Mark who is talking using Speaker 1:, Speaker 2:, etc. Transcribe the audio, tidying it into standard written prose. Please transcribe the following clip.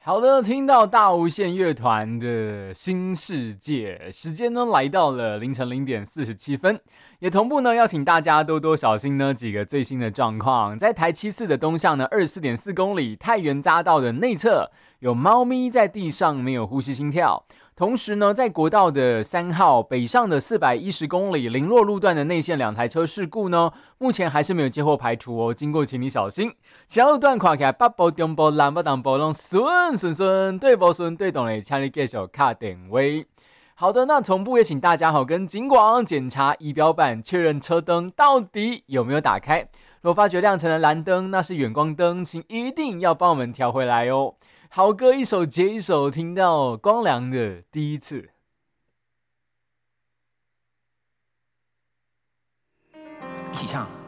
Speaker 1: 好的，听到大无限乐团的新世界，时间呢来到了凌晨0:47，也同步呢要请大家多多小心呢几个最新的状况。在台74的东向呢24.4公里太原匝道的内侧，有猫咪在地上没有呼吸心跳。同时呢，在国道的3号北上的410公里林落路段的内线2台车事故呢，目前还是没有接获排除哦，经过请你小心。其他路段看起来北部、中部、南部、东部都顺，对不顺对懂嘞，请你继续卡电话。好的，那同步也请大家跟警广检查仪表板，确认车灯到底有没有打开。如果发觉亮成了蓝灯，那是远光灯，请一定要帮我们调回来哦。好歌一首接一首，听到光良的第一次。
Speaker 2: 起唱。